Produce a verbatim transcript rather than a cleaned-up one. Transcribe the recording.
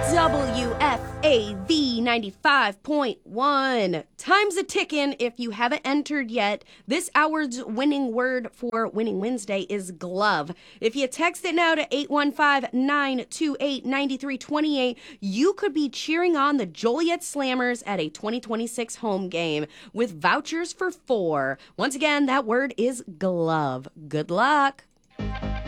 W F A V ninety-five point one. Time's a ticking if you haven't entered yet. This hour's winning word for Winning Wednesday is glove. If you text it now to eight one five, nine two eight, nine three two eight, you could be cheering on the Joliet Slammers at a twenty twenty-six home game with vouchers for four. Once again, that word is glove. Good luck.